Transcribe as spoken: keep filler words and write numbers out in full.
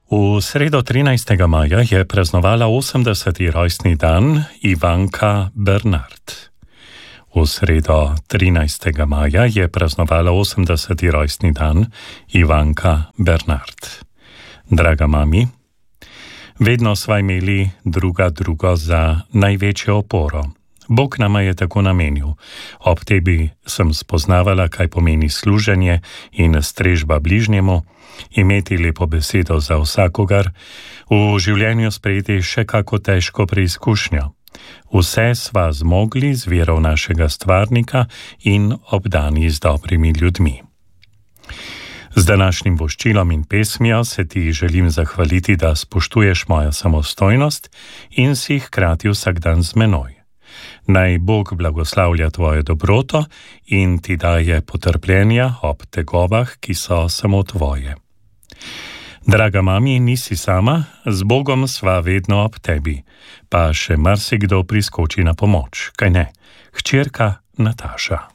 V sredo trinajstega maja je praznovala osemdeseti rojstni dan Ivanka Bernard. V sredo trinajstega maja je praznovala osemdeseti rojstni dan Ivanka Bernard. Draga mami, vedno sva imeli druga drugo za največjo oporo. Bog nama je tako namenil. Ob tebi sem spoznavala, kaj pomeni služenje in strežba bližnjemu, imeti lepo besedo za vsakogar, v življenju sprejeti še kako težko preizkušnjo. Vse sva zmogli z vero našega stvarnika in obdani z dobrimi ljudmi. Z današnjim voščilom in pesmijo se ti želim zahvaliti, da spoštuješ mojo samostojnost in si hkrati vsak dan z menoj. Naj Bog blagoslavlja tvojo dobroto in ti daje potrpljenja ob tegobah, ki so samo tvoje. Draga mami, nisi sama, z Bogom sva vedno ob tebi, pa še marsikdo priskoči na pomoč, kaj ne? Hčerka Nataša.